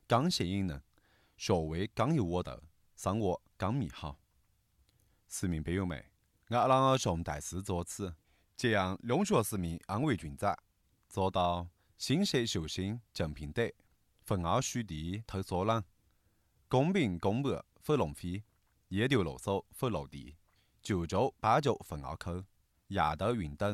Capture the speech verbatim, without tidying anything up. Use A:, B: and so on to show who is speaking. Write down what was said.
A: 刚性引人，学为刚有我头，生活刚美好。市民朋友们，我啷个兄代事作此，这样两学市民安为均载，做到新社修心正平德，分奥虚地透所朗，公平公正不浪费，夜流落手不落地，九州八九分奥口，夜斗运等